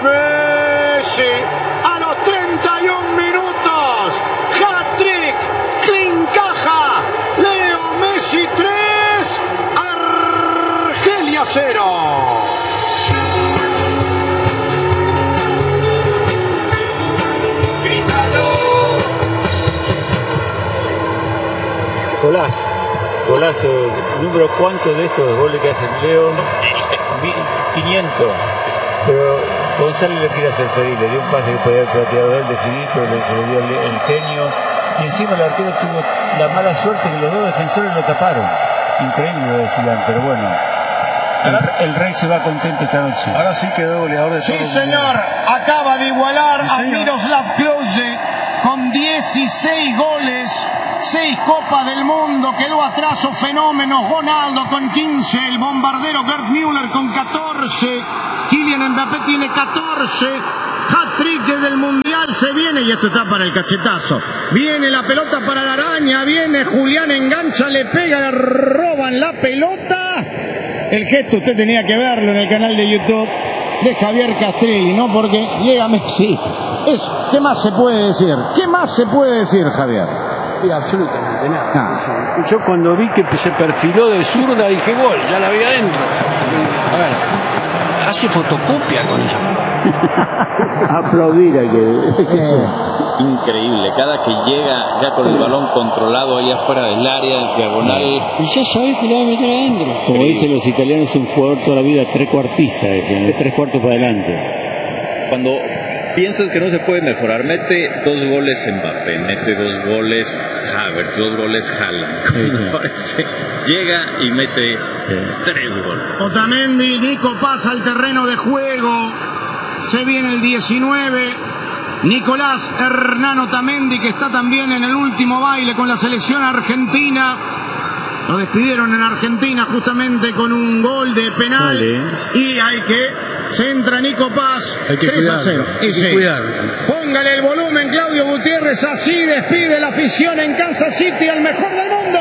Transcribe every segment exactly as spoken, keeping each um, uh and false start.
Messi a los treinta y un minutos. Hat-trick. Clincaja. Leo Messi tres. Argelia cero. Golazo, golazo. ¿Número cuántos de estos goles que hace Leo? quinientos. Pero González le quiere hacer feliz, le dio un pase que podía haber plateado él, definir, pero se le dio el, el genio. Y encima el arquero tuvo la mala suerte que los dos defensores lo taparon. Increíble lo decían, pero bueno. El, el Rey se va contento esta noche. Ahora sí quedó goleador de todo. Sí, señor. Acaba de igualar sí, a señor. Miroslav Klose con dieciséis goles. Seis Copas del Mundo, quedó atrás o fenómenos. Ronaldo con quince, el bombardero Gerd Müller con catorce, Kylian Mbappé tiene catorce, hat-trick del Mundial se viene y esto está para el cachetazo. Viene la pelota para la araña, viene Julián, engancha, le pega, le roban la pelota. El gesto usted tenía que verlo en el canal de YouTube de Javier Castelli, ¿no? Porque llega Messi. Eso, ¿qué más se puede decir? ¿Qué más se puede decir, Javier? Y absolutamente nada. Ah. Yo cuando vi que se perfiló de zurda dije gol, ya la vi adentro. A ver, hace fotocopia con ella. Aplaudir a que, que Eh. Increíble, cada que llega ya con el balón controlado ahí afuera del área, el diagonal. Y ya sabés que la va a meter adentro. Como dicen los italianos, es un jugador toda la vida trecuartista, decían, de tres cuartos para adelante. Cuando piensas que no se puede mejorar, mete dos goles Mbappé, mete dos goles Havertz, dos goles Haaland. Parece, llega y mete tres goles. Otamendi, Nico pasa al terreno de juego. Se viene el diecinueve. Nicolás Hernán Otamendi, que está también en el último baile con la selección argentina. Lo despidieron en Argentina justamente con un gol de penal. Sale. Y hay que... Se entra Nico Paz, Hay que tres a cero. cuidarlo, hay que sí. cuidarlo. Póngale el volumen, Claudio Gutiérrez. Así despide la afición en Kansas City al mejor del mundo.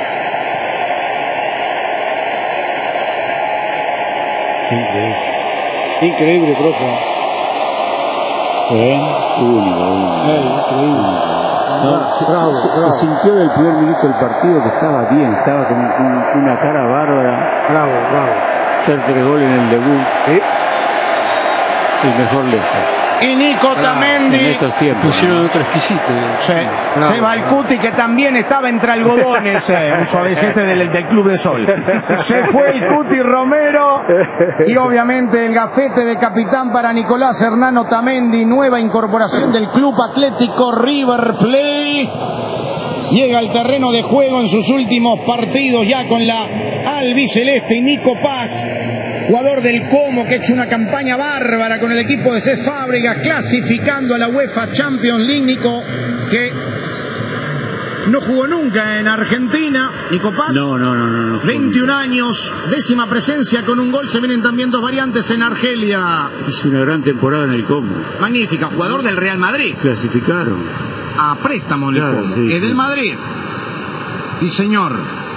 Increíble, Increíble profe. ¿Eh? Único, único. Eh, increíble. No, se, Bravo, se- bravo. se sintió del primer minuto del partido que estaba bien, estaba con, con una cara bárbara. Bravo, bravo. Hacer tres goles en el debut. ¿Eh? El mejor lejos. Y Nico En Otamendi. estos tiempos. Pusieron otro exquisito. Sí. Bravo. Se va el Cuti, que también estaba entre algodones, eh, un suavecete del, del Club de Sol. Se fue el Cuti Romero y obviamente el gafete de capitán para Nicolás Hernán Otamendi, nueva incorporación del Club Atlético River Plate. Llega al terreno de juego en sus últimos partidos ya con la albiceleste, y Nico Paz, jugador del Como, que ha hecho una campaña bárbara con el equipo de Cés Fábregas, clasificando a la UEFA Champions League. Nico, que no jugó nunca en Argentina. Nico Paz, No, no, no, no. no veintiún años, décima presencia con un gol. Se vienen también dos variantes en Argelia. Hizo una gran temporada en el Como. Magnífica, jugador del Real Madrid, Clasificaron. a préstamo en el Claro, Como. sí, Es sí. del Madrid. Sí, señor.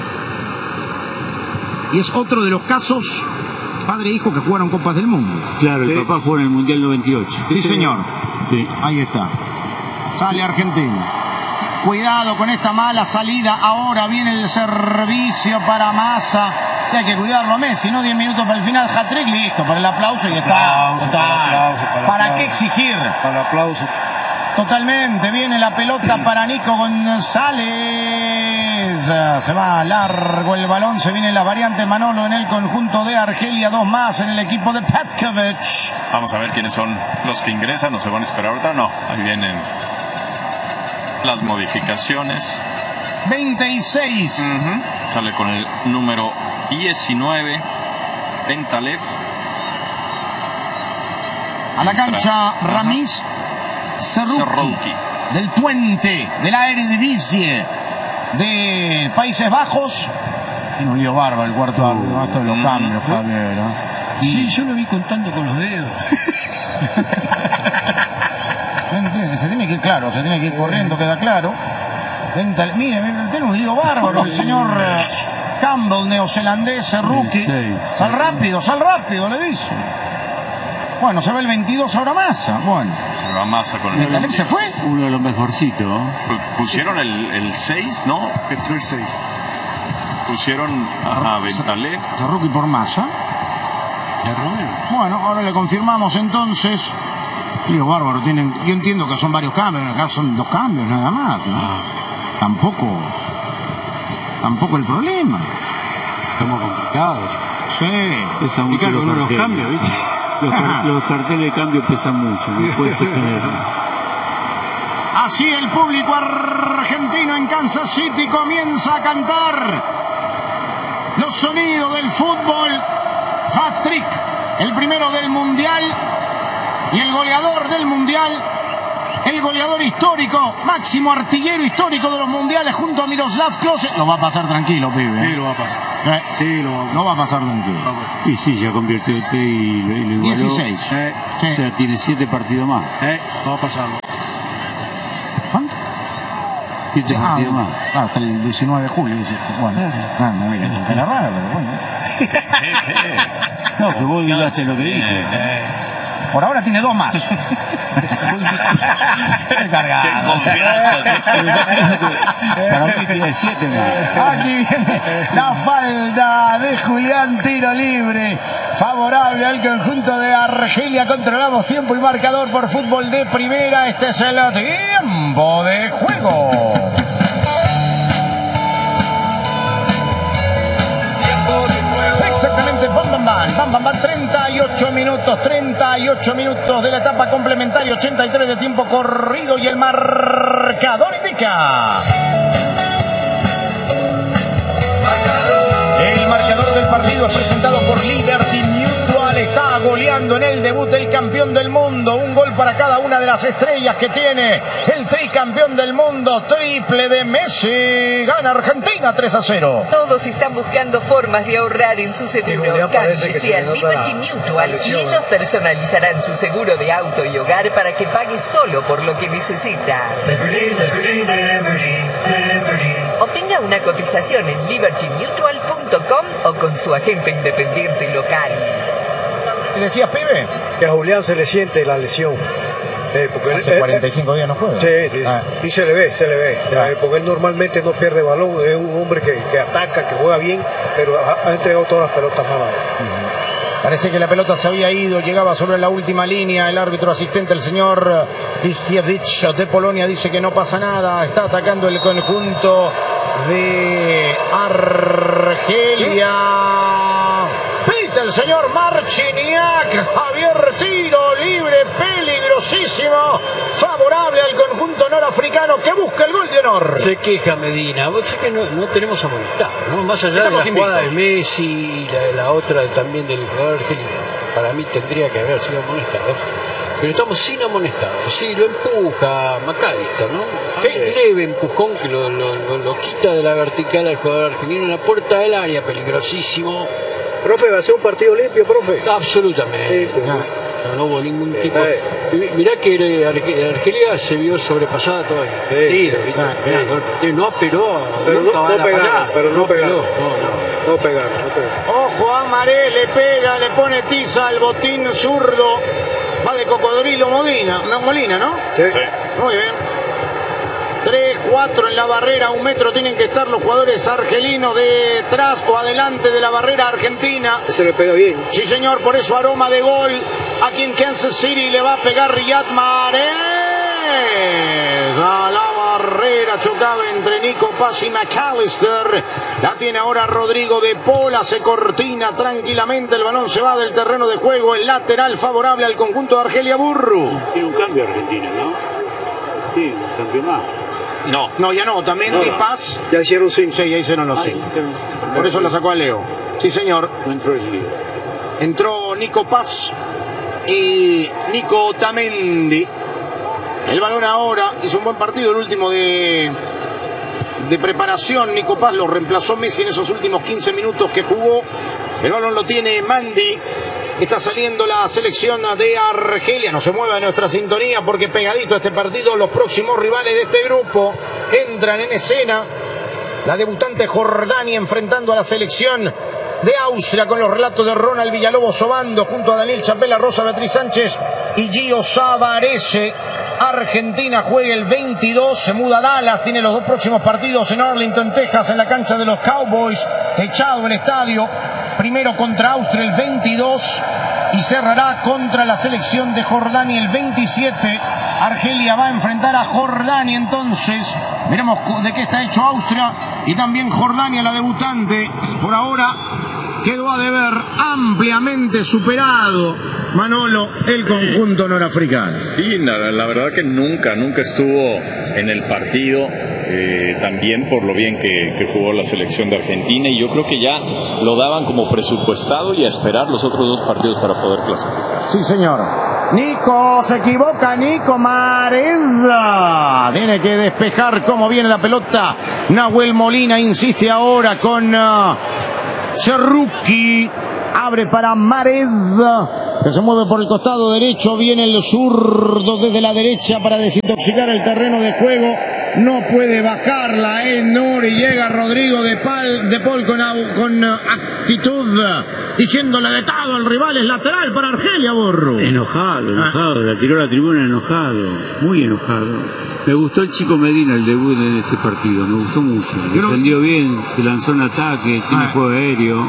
Y es otro de los casos padre e hijo que jugaron Copas del Mundo. Claro, el Sí. papá jugó en el Mundial noventa y ocho. Sí, señor. Sí. Ahí está. Sale Argentina. Cuidado con esta mala salida. Ahora viene el servicio para Massa. Y hay que cuidarlo a Messi, ¿no? diez minutos para el final. Hat-trick, listo. Para el aplauso y está. Aplauso, Está. para el aplauso, para el ¿Para aplauso. qué exigir? Para el aplauso. Totalmente. Viene la pelota para Nico González. Se va largo el balón. Se viene la variante Manolo en el conjunto de Argelia. Dos más en el equipo de Petkovic. Vamos a ver quiénes son los que ingresan. No se van a esperar ahorita. No, ahí vienen las modificaciones. veintiséis. Ujú. Sale con el número diecinueve, Tentalev. A la cancha Ramiz Serrouki, Serrouki. del Twente, de la Eredivisie de Países Bajos. Tiene un lío bárbaro el cuarto árbitro. Esto de los Mm. cambios, Javier. ¿eh? Sí, yo lo vi contando con los dedos. ¿Me entiende? Se tiene que ir claro, se tiene que ir corriendo, queda claro. Tenta- Mire, mire, tiene un lío bárbaro el señor eh, Campbell, neozelandés, Serrouki. dieciséis. Sal rápido, sal rápido, le dice. Bueno, se va el veintidós ahora Massa. Bueno. Se va Massa con el... ¿Bentaleb se fue? Uno de los mejorcitos. Pusieron el, el seis, ¿no? Entró el seis. Pusieron a, a Bentaleb. Zarruki por Massa. Bueno, ahora le confirmamos entonces. Tío, bárbaro, tienen, yo entiendo que son varios cambios, acá son dos cambios nada más, ¿no? Tampoco, tampoco el problema. Estamos complicados. Sí. Pesa mucho Claro, los uno los carteles. cambia, ¿viste? Los, car- los carteles de cambio pesan mucho, no puedes sostener. Así el público argentino en Kansas City comienza a cantar los sonidos del fútbol. Hat-trick, el primero del Mundial y el goleador del Mundial, el goleador histórico, máximo artillero histórico de los mundiales junto a Miroslav Klose. Lo va a pasar tranquilo, pibe. Sí, lo va a pasar. Eh, Sí, lo va a pasar. Lo va a pasar tranquilo. Va a pasar. Y sí, ya convirtió este y lo, y lo igualó. dieciséis. Eh, O sea, tiene siete partidos más. eh, va a pasarlo. ¿Cuánto? Siete Ah, partidos más. ah, hasta el diecinueve de julio. Dice. Bueno, ah, no, mira, era raro, pero bueno. No, que vos digaste lo que dije. Por ahora tiene dos más. Qué cargado. Para mí tiene siete más. Aquí viene la falda de Julián, tiro libre. Favorable al conjunto de Argelia. Controlamos tiempo y marcador por Fútbol de Primera. Este es el tiempo de juego. Exactamente, bam, bam, bam, bam, bam, bam, treinta y ocho minutos, treinta y ocho minutos de la etapa complementaria, ochenta y tres de tiempo corrido y el marcador indica. El marcador del partido es presentado por Liberty Mutual. Está goleando en el debut el campeón del mundo. Un gol para cada una de las estrellas que tiene el tricampeón del mundo. Triple de Messi. Gana Argentina tres a cero. Todos están buscando formas de ahorrar en su seguro. Julián parece que Cámbiese se a le nota Liberty la- Mutual la y lesión, ellos ¿eh? personalizarán su seguro de auto y hogar para que pague solo por lo que necesita. Obtenga una cotización en liberty mutual punto com o con su agente independiente local. ¿Y decías, pibe? Que a Julián se le siente la lesión. Eh, porque Hace él- cuarenta y él- cinco días no juega. Sí, sí, Ah. y se le ve, se le ve. Ah. Eh, porque él normalmente no pierde balón, es un hombre que, que ataca, que juega bien, pero ha, ha entregado todas las pelotas malas. Parece que la pelota se había ido, llegaba sobre la última línea. El árbitro asistente, el señor Pistievich de Polonia, dice que no pasa nada. Está atacando el conjunto de Argelia. Pita el señor Marchiniak. Javier, tiro libre, peligrosísimo. Favorable al conjunto norafricano que busca el gol de honor. Se queja Medina. Vos sabés que no, no tenemos amonestado, ¿no? Más allá Estamos de la jugada de invictos. Messi y la, la otra también del jugador argelino. Para mí tendría que haber sido amonestado. Pero estamos sin amonestado. Sí, lo empuja McAllister, ¿no? Sí. Un leve empujón que lo, lo, lo, lo quita de la vertical al jugador argelino en la puerta del área, peligrosísimo. Profe, va a ser un partido limpio, profe. Absolutamente. Sí, pues. No, no hubo ningún tipo. Eh. Mi- Mirá que Arge- Argelia se vio sobrepasada todavía. Sí, Tiro, sí, ¿viste? sí. Mirá, golpe. Sí, no apeló a Pero no- nunca no va a la pegaron, parada. pero no pegaron. apeló, no, no. No pegar, no pegar. Ojo a Maré, le pega, le pone tiza al botín zurdo. Va de Cocodrilo Molina, Molina, ¿no? Sí. Muy bien. tres, cuatro en la barrera, un metro tienen que estar los jugadores argelinos detrás o adelante de la barrera argentina. Ese le pega bien. Sí, señor, por eso aroma de gol. Aquí en Kansas City le va a pegar Riyad Mahrez. A la barrera chocaba entre Nico Paz y McAllister. La tiene ahora Rodrigo de Pola. Se cortina tranquilamente. El balón se va del terreno de juego. El lateral favorable al conjunto de Argelia Burru. Tiene un cambio Argentina, ¿no? Sí, un cambio más. No. No, ya no. También No. Di Paz. Ya hicieron cinco. Sí, ya hicieron los cinco. Por eso la sacó a Leo. Sí, señor. No entró allí. Entró Nico Paz y Nico Otamendi. El balón ahora, hizo un buen partido el último de, de preparación. Nico Paz lo reemplazó Messi en esos últimos quince minutos que jugó. El balón lo tiene Mandi. Está saliendo la selección de Argelia. No se mueva de nuestra sintonía porque pegadito a este partido los próximos rivales de este grupo entran en escena. La debutante Jordania enfrentando a la selección de Austria, con los relatos de Ronald Villalobos Obando, junto a Daniel Chapela, Rosa Beatriz Sánchez y Gio Savarese. Argentina juega el veintidós, se muda a Dallas, tiene los dos próximos partidos en Arlington, Texas, en la cancha de los Cowboys, techado el estadio, primero contra Austria el veintidós y cerrará contra la selección de Jordania el veintisiete. Argelia va a enfrentar a Jordania entonces, veremos de qué está hecho Austria y también Jordania, la debutante, por ahora quedó a deber, ampliamente superado, Manolo, el conjunto norafricano. Y la, la verdad que nunca, nunca estuvo en el partido, eh, también por lo bien que, que jugó la selección de Argentina, y yo creo que ya lo daban como presupuestado y a esperar los otros dos partidos para poder clasificar. Sí, señor. Nico, se equivoca Nico Mareza. Tiene que despejar cómo viene la pelota. Nahuel Molina insiste ahora con uh, Cerruqui. Abre para Mareza, que se mueve por el costado derecho. Viene el zurdo desde la derecha para desintoxicar el terreno de juego. No puede bajarla, eh, Nuri. Llega Rodrigo de, Pal, de Paul con, con uh, actitud, diciéndole de todo al rival. Es lateral para Argelia, Borro. Enojado, enojado. Ah. La tiró a la tribuna enojado, muy enojado. Me gustó el chico Medina, el debut en este partido. Me gustó mucho. Defendió bien, se lanzó en ataque, tiene ah. juego aéreo.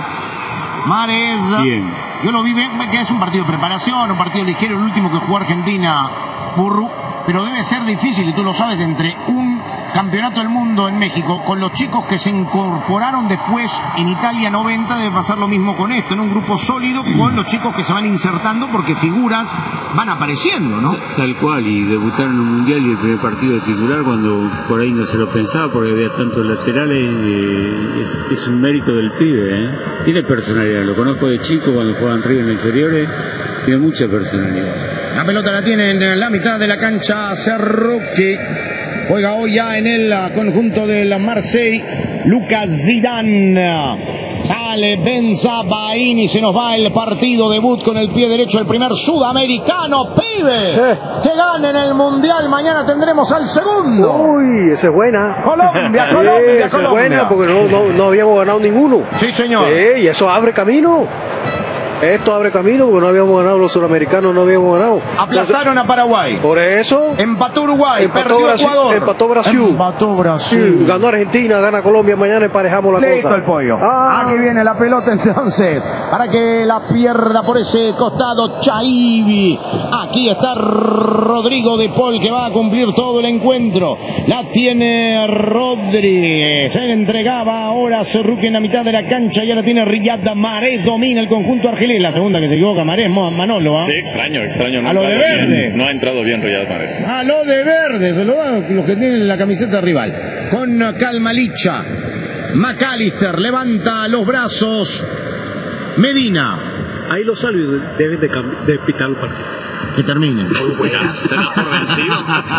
Mareza. Bien. Yo lo vi bien, que es un partido de preparación, un partido ligero, el último que jugó Argentina, Burru. Pero debe ser difícil, y tú lo sabes, entre un campeonato del mundo en México, con los chicos que se incorporaron después en Italia noventa, debe pasar lo mismo con esto, en un grupo sólido, con los chicos que se van insertando porque figuras van apareciendo, ¿no? Tal cual, y debutaron en un mundial y el primer partido de titular cuando por ahí no se lo pensaba porque había tantos laterales, eh, es, es un mérito del pibe, ¿eh? Tiene personalidad, lo conozco de chico cuando jugaban River en inferiores, tiene mucha personalidad. La pelota la tiene en la mitad de la cancha Cerruqui. Juega hoy ya en el conjunto del Marseille Lucas Zidane. Sale Benzabaini, se nos va el partido. Debut con el pie derecho, el primer sudamericano, pibe, eh. que gane en el Mundial. Mañana tendremos al segundo. Uy, esa es buena. Colombia, sí, Colombia, esa Colombia. es buena porque no, no, no habíamos ganado ninguno. Sí, señor. Sí, y eso abre camino. Esto abre camino porque no habíamos ganado, los sudamericanos no habíamos ganado. Aplastaron a Paraguay. Por eso. Empató Uruguay, empató perdió Brasil, Ecuador. Empató Brasil. Empató Brasil. Sí, ganó Argentina, gana Colombia, mañana emparejamos la Listo cosa. el pollo. Ah. Aquí viene la pelota entonces, para que la pierda por ese costado Chaibi. Aquí está Rodrigo de Paul, que va a cumplir todo el encuentro. La tiene Rodri. Se le entregaba ahora a Cerruqui en la mitad de la cancha y ahora tiene Riyad Mahrez. Domina el conjunto argelino. La segunda que se equivoca Mahrez, Manolo. ¿eh? Sí, extraño, extraño. No a lo de verde. Bien, no ha entrado bien Riyad Mahrez. A lo de verde, se lo dan los que tienen la camiseta rival. Con calma Licha. McAllister levanta los brazos. Medina. Ahí los árbitros deben de, de pitar el partido. Que termine. ¿Te das por vencido?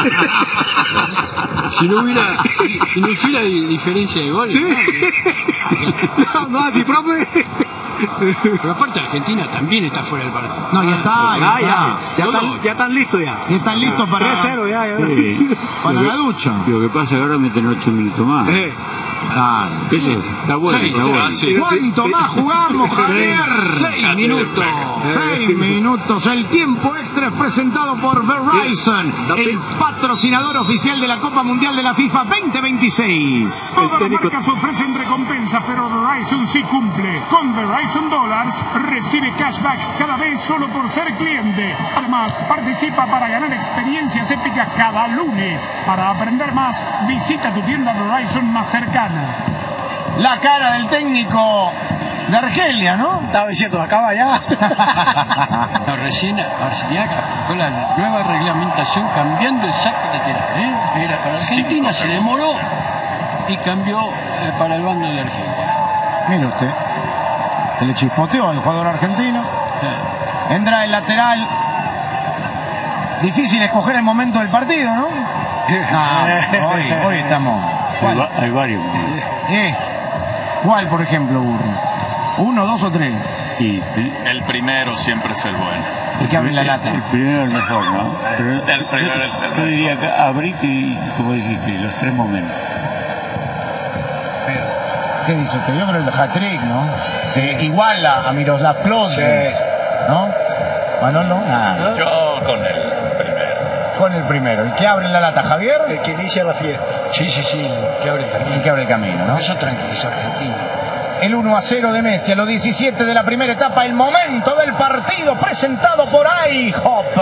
Si no hubiera, si no hubiera diferencia de goles. No, no, así, profe. Pero aparte Argentina también está fuera del partido. No, ya está, ya, ya, está. ya, ya, están, ya están listos ya. Ya están listos para tres cero ya, ya. Sí. Para la ducha. Lo que pasa es que ahora meten ocho minutos más. Eh. Ah, Eso está bueno, sí, está sí, bueno. sí. ¿Cuánto más jugamos, Javier? Seis minutos. Seis minutos. El tiempo extra es presentado por Verizon, el patrocinador oficial de la Copa Mundial de la FIFA veinte veintiséis. Todas las marcas ofrecen recompensas, pero Verizon sí cumple. Con Verizon Dollars recibe cashback cada vez solo por ser cliente. Además, participa para ganar experiencias épicas cada lunes. Para aprender más, visita tu tienda Verizon más cercana. La cara del técnico de Argelia, ¿no? Estaba diciendo, acaba ya. No, recién Argelia aplicó la nueva reglamentación cambiando el saque lateral. ¿eh? Era para Argentina, se demoró y cambió eh, para el bando de Argelia. Mire usted, se le chispoteó al jugador argentino. Sí. Entra el lateral. Difícil escoger el momento del partido, ¿no? No, hoy, hoy estamos. Hay, va, hay varios. ¿Eh? ¿Cuál, por ejemplo, Burro? ¿Uno, dos o tres? Y, sí. El primero siempre es el bueno. El que abre la lata. El primero es el mejor, ¿no? Pero el primero es el mejor. Yo diría que abrite y, como dijiste, los tres momentos. ¿Qué dice usted? Yo creo el hat-trick, ¿no? que iguala a Miroslav Klose, sí. ¿no? Manolo, nada. Yo con el primero. Con el primero. ¿El que abre la lata, Javier? El que inicia la fiesta. Sí, sí, sí, que abre el camino. El que abre el camino, ¿no? Eso tranquiliza a Argentina. El uno a cero de Messi a los diecisiete de la primera etapa, el momento del partido presentado por iHop.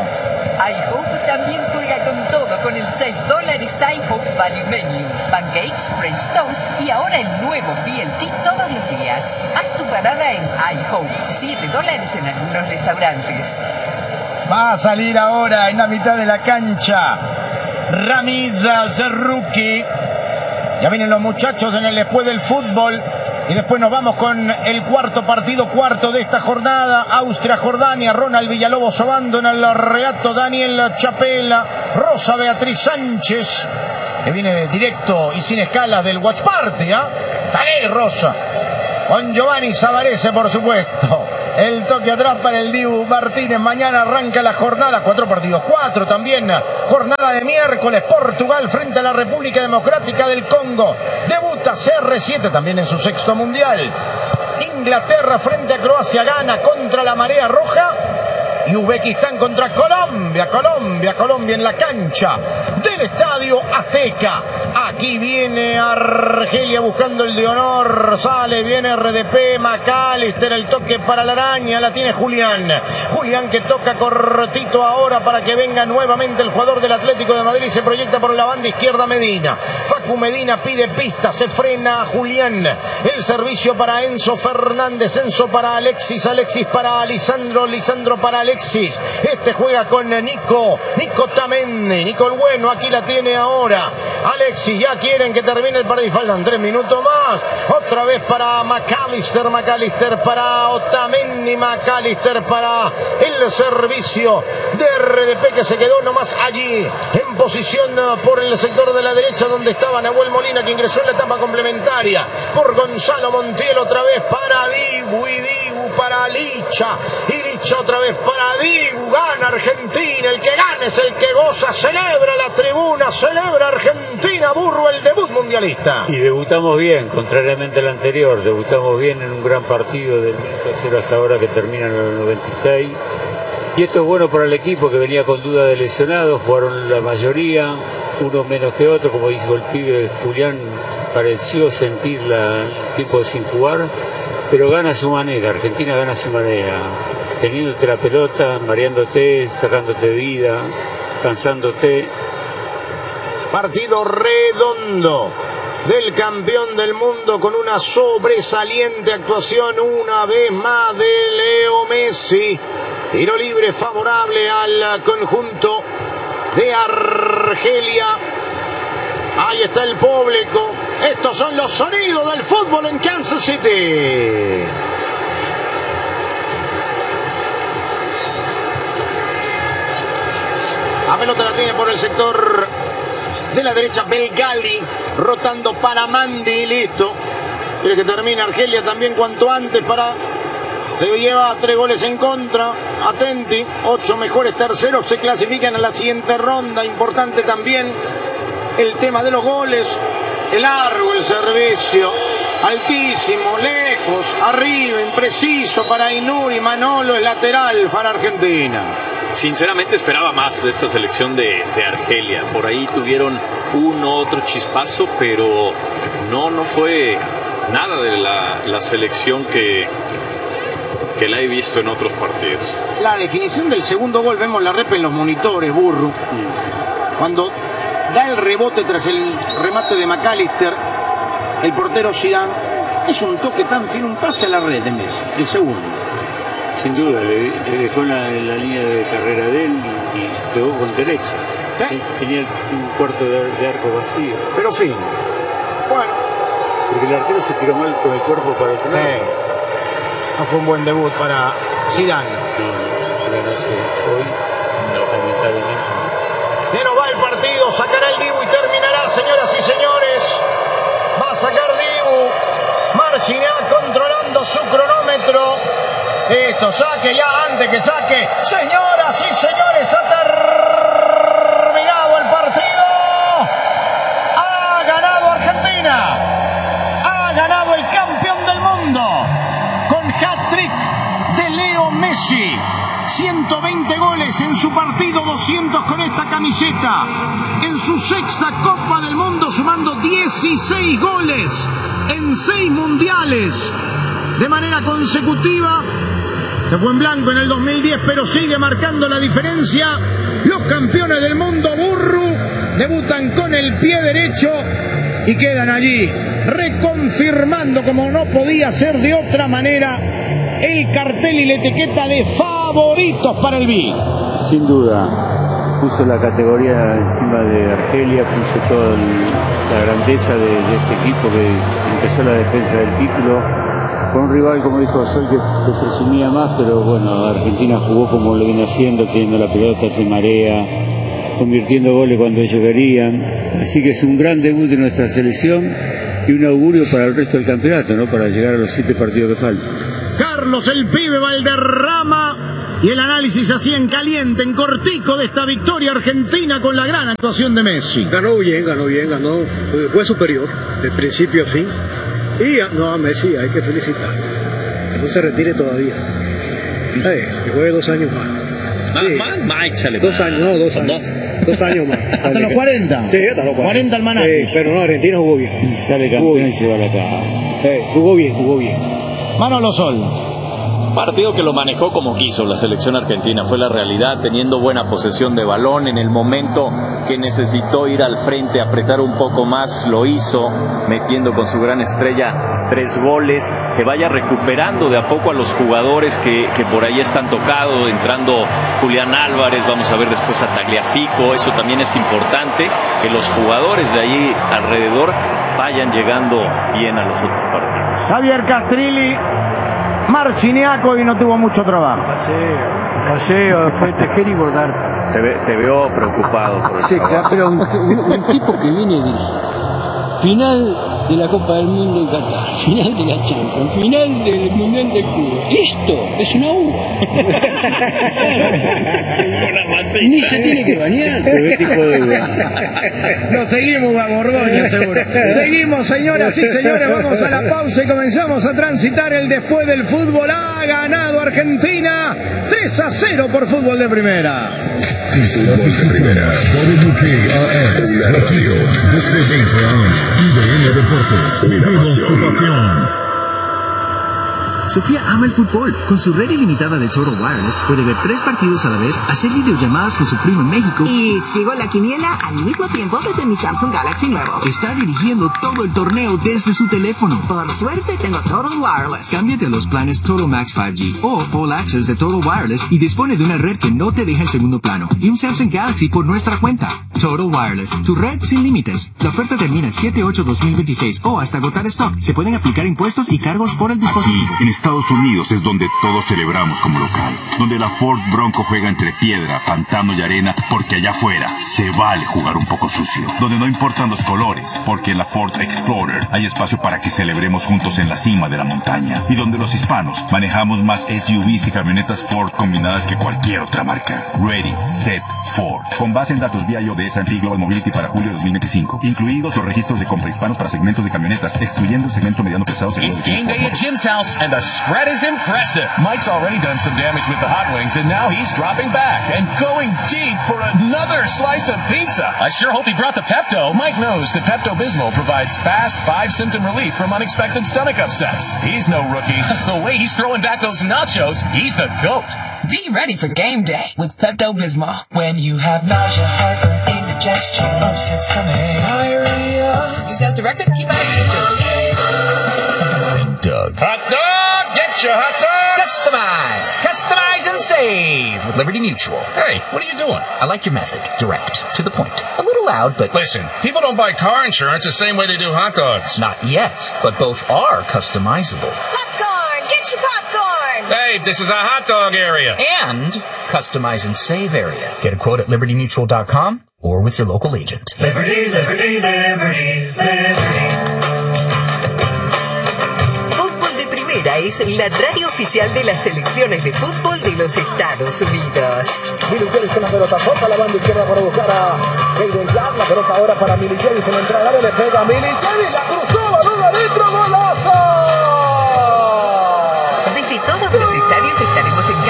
iHop también juega con todo con el seis dólares iHop Value Menu. Pancakes, French Toast y ahora el nuevo B L T todos los días. Haz tu parada en iHop. siete dólares en algunos restaurantes. Va a salir ahora en la mitad de la cancha Ramiz Zerruki. Ya vienen los muchachos en el después del fútbol. Y después nos vamos con el cuarto partido, cuarto de esta jornada. Austria-Jordania, Ronald Villalobos Obando en el reato, Daniel Chapela, Rosa Beatriz Sánchez, que viene directo y sin escalas del Watch Party, ¿ah? ¿eh? Dale, Rosa. Con Giovanni Savarese, por supuesto. El toque atrás para el Dibu Martínez. Mañana arranca la jornada. Cuatro partidos. Cuatro también. Jornada de miércoles. Portugal frente a la República Democrática del Congo. Debuta C R siete también en su sexto mundial. Inglaterra frente a Croacia. Gana contra la Marea Roja. Y Uzbekistán contra Colombia. Colombia, Colombia en la cancha del Estadio Azteca. Aquí viene Argelia buscando el de honor. Sale, viene R D P, McAllister, el toque para la araña. La tiene Julián. Julián que toca cortito ahora para que venga nuevamente el jugador del Atlético de Madrid. Se proyecta por la banda izquierda Medina. Facu Medina pide pista. Se frena a Julián. El servicio para Enzo Fernández. Enzo para Alexis. Alexis para Lisandro. Lisandro para Alexis. Este juega con Nico. Nico Tamendi. Nico el bueno. Aquí la tiene ahora. Alexis. Ya quieren que termine el partido. Faltan tres minutos más. Otra vez para McAllister. McAllister para Otamendi. McAllister para el servicio de R D P que se quedó nomás allí en posición por el sector de la derecha donde estaba Nahuel Molina, que ingresó en la etapa complementaria por Gonzalo Montiel. Otra vez para Dibu y Dibu para Licha y Licha otra vez para Dibu. Gana Argentina. El que gane es el que goza. Celebra la tribuna. Celebra Argentina. Burro el debut mundialista. Y debutamos bien, contrariamente al anterior. Debutamos bien en un gran partido del minuto cero hasta ahora que termina en el noventa y seis. Y esto es bueno para el equipo que venía con duda de lesionados. Jugaron la mayoría, uno menos que otro. Como dijo el pibe Julián, pareció sentir la, el tiempo sin jugar, pero gana a su manera. Argentina gana a su manera, teniéndote la pelota, mareándote, sacándote vida, cansándote. Partido redondo del campeón del mundo con una sobresaliente actuación una vez más de Leo Messi. Tiro libre favorable al conjunto de Argelia. Ahí está el público. Estos son los sonidos del fútbol en Kansas City. La pelota la tiene por el sector de la derecha Belgali, rotando para Mandi, listo. Quiere que termine Argelia también cuanto antes para... Se lleva tres goles en contra. Atenti, ocho mejores terceros se clasifican a la siguiente ronda. Importante también el tema de los goles. El largo, el servicio, altísimo, lejos, arriba, impreciso para Inuri. Manolo, el lateral para Argentina. Sinceramente esperaba más de esta selección de, de Argelia. Por ahí tuvieron uno otro chispazo, pero no, no fue nada de la, la selección que, que la he visto en otros partidos. La definición del segundo gol, vemos la rep en los monitores, Burro. Cuando da el rebote tras el remate de McAllister, el portero Zidane, es un toque tan fino, un pase a la red de Messi, el segundo. Sin duda, le, le dejó en la, en la línea de carrera de él y, y pegó con derecha. ¿Eh? Tenía un cuarto de, de arco vacío. Pero fino. Bueno. Porque el arquero se tiró mal con el cuerpo para el otro lado. Sí. No fue un buen debut para Zidane. No, no, no sé. Hoy, no, lamentablemente. Se nos va el partido, sacará el Dibu y terminará, señoras y señores. Va a sacar Dibu. Marcinea controlando su cronómetro. Esto, saque ya antes que saque. Señoras y señores, ha terminado el partido. Ha ganado Argentina. Ha ganado el campeón del mundo. Leo Messi. ciento veinte goles en su partido, doscientos con esta camiseta. En su sexta Copa del Mundo, sumando dieciséis goles en seis mundiales de manera consecutiva. Se fue en blanco en el dos mil diez, pero sigue marcando la diferencia. Los campeones del mundo, Burru, debutan con el pie derecho y quedan allí, reconfirmando, como no podía ser de otra manera, el cartel y la etiqueta de favoritos para el B. Sin duda, puso la categoría encima de Argelia, puso toda la grandeza de, de este equipo que empezó la defensa del título, con un rival, como dijo Sol, que, que presumía más, pero bueno, Argentina jugó como lo viene haciendo, teniendo la pelota de marea, convirtiendo goles cuando ellos querían. Así que es un gran debut de nuestra selección y un augurio para el resto del campeonato, ¿no? Para llegar a los siete partidos que faltan. Carlos el Pibe Valderrama y el análisis así en caliente, en cortico, de esta victoria argentina con la gran actuación de Messi. Ganó bien, ganó bien, ganó, fue superior de principio a fin. Y no, a Messi hay que felicitar. Que no se retire todavía. Hey, que juegue dos años más. Más, sí. más, más, échale. Dos años, no, dos años. Dos. dos años más. Hasta los cuarenta. Sí, hasta los cuarenta. cuarenta almanaques. Sí, pero no, Argentina jugó bien. Y sale campeón y se va a la casa. Hey, jugó bien, jugó bien. Manolo Sol. Partido que lo manejó como quiso la selección argentina, fue la realidad, teniendo buena posesión de balón en el momento que necesitó ir al frente, apretar un poco más, lo hizo, metiendo con su gran estrella tres goles, que vaya recuperando de a poco a los jugadores que, que por ahí están tocados, entrando Julián Álvarez, vamos a ver después a Tagliafico, eso también es importante, que los jugadores de allí alrededor vayan llegando bien a los otros partidos. Javier Castrilli, Marchiniaco, y no tuvo mucho trabajo. Paseo, paseo, fue tejer y bordar. Te, ve, te veo preocupado por eso. Sí, claro, pero un, un, un tipo que viene de final de la Copa del Mundo en Qatar, final de la Champions, final del Mundial de Cuba. Esto es una uva. Ni se tiene que bañar. Lo seguimos a Borgoña, seguro. Seguimos, señoras y señores, vamos a la pausa y comenzamos a transitar el después del fútbol. Ha ganado Argentina tres a cero por Fútbol de Primera. Fútbol de Primera, W K R S, Latino, desde veinte años, I B M Deportes, vivimos tu pasión. Sofía ama el fútbol. Con su red ilimitada de Total Wireless puede ver tres partidos a la vez, hacer videollamadas con su primo en México y sigo la quiniela al mismo tiempo desde mi Samsung Galaxy nuevo. Está dirigiendo todo el torneo desde su teléfono. Por suerte tengo Total Wireless. Cámbiate a los planes Total Max cinco G o All Access de Total Wireless y dispone de una red que no te deja en segundo plano y un Samsung Galaxy por nuestra cuenta. Total Wireless, tu red sin límites. La oferta termina siete ocho dos mil veintiséis o hasta agotar stock. Se pueden aplicar impuestos y cargos por el dispositivo. En Estados Unidos es donde todos celebramos como local, donde la Ford Bronco juega entre piedra, pantano y arena, porque allá afuera se vale jugar un poco sucio, donde no importan los colores, porque en la Ford Explorer hay espacio para que celebremos juntos en la cima de la montaña, y donde los hispanos manejamos más S U Vs y camionetas Ford combinadas que cualquier otra marca. Ready, Set, Ford. Con base en datos B I O de S and P Global Mobility para julio de dos mil veinticinco, incluidos los registros de compra hispanos para segmentos de camionetas, excluyendo el segmento mediano pesado. It's game day at Jim's house, and the spread is impressive. Mike's already done some damage with the hot wings, and now he's dropping back and going deep for another slice of pizza. I sure hope he brought the Pepto. Mike knows that Pepto-Bismol provides fast five-symptom relief from unexpected stomach upsets. He's no rookie. The way he's throwing back those nachos, he's the GOAT. Be ready for game day with Pepto-Bismol. When you have nausea, heartburn, indigestion, upset stomach, diarrhea. Use as directed. Keep it And Doug. Hot dog! Get your hot dog! Customize! Customize and save with Liberty Mutual. Hey, what are you doing? I like your method. Direct. To the point. A little loud, but... Listen, people don't buy car insurance the same way they do hot dogs. Not yet, but both are customizable. Popcorn! Get your popcorn! Hey, this is a hot dog area. And customize and save area. Get a quote at liberty mutual dot com or with your local agent. Liberty, Liberty, Liberty, Liberty. Primera es la radio oficial de las selecciones de fútbol de los Estados Unidos. Milicheris con la pelota, toca la banda izquierda para buscar a Hayden Clark. La pelota ahora para Milicheris en la entrada, le pega a Milicheris, la cruzó, balón adentro, golazo. Desde todos los estadios estaremos en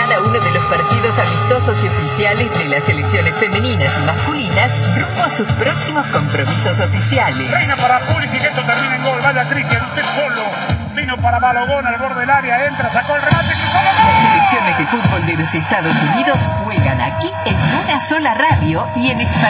partidos amistosos y oficiales de las selecciones femeninas y masculinas rumbo a sus próximos compromisos oficiales. Reina para Pulisic, esto termina en gol. Vaya Cristian, usted solo. Vino para Balogón al borde del área, entra, sacó el remate, cruzó la gol. Las selecciones de fútbol de los Estados Unidos juegan aquí en una sola radio y en español.